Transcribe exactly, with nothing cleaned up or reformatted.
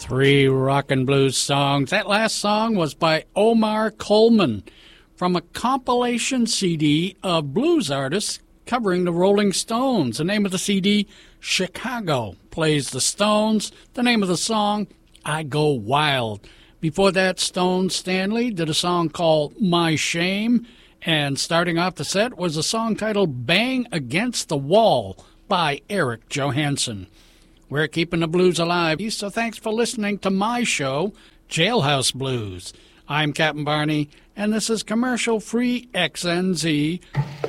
Three rock and blues songs. That last song was by Omar Coleman from a compilation C D of blues artists covering the Rolling Stones. The name of the C D, Chicago, plays the Stones. The name of the song, I Go Wild. Before that, Stone Stanley did a song called My Shame. And starting off the set was a song titled Bang Against the Wall by Eric Johansson. We're keeping the blues alive, so thanks for listening to my show, Jailhouse Blues. I'm Captain Barney, and this is commercial-free X N Z